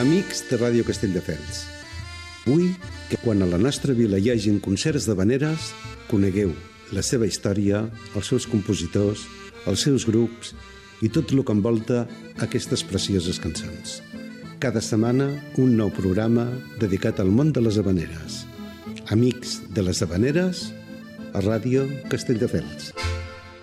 Amics de Ràdio Castelldefels, vull que quan a la nostra vila hi hagin concerts d'havaneres, conegueu la seva història, els seus compositors, els seus grups i tot el que envolta aquestes precioses cançons. Cada setmana un nou programa dedicat al món de les havaneres. Amics de les havaneres a Ràdio Castelldefels.